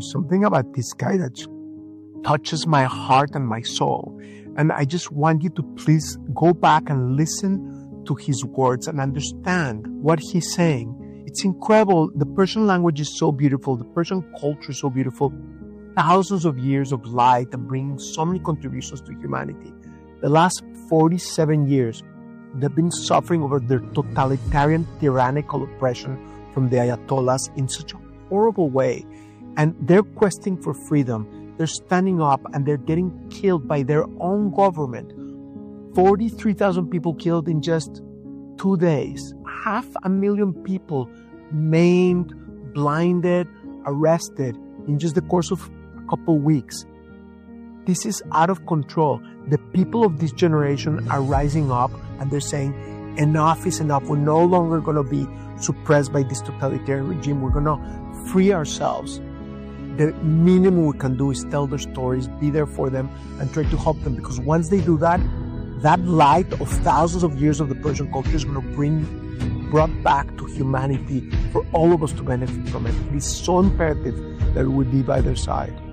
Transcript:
There's something about this guy that touches my heart and my soul. And I just want you to please go back and listen to his words and understand what he's saying. It's incredible. The Persian language is so beautiful. The Persian culture is so beautiful. Thousands of years of light and bringing so many contributions to humanity. The last 47 years, they've been suffering over their totalitarian, tyrannical oppression from the Ayatollahs in such a horrible way. And they're questing for freedom. They're standing up and they're getting killed by their own government. 43,000 people killed in just 2 days. 500,000 people maimed, blinded, arrested in just the course of a couple weeks. This is out of control. The people of this generation are rising up and they're saying, enough is enough. We're no longer going to be suppressed by this totalitarian regime. We're going to free ourselves. The minimum we can do is tell their stories, be there for them, and try to help them. Because once they do that, that light of thousands of years of the Persian culture is going to bring brought back to humanity for all of us to benefit from it. It is so imperative that we be by their side.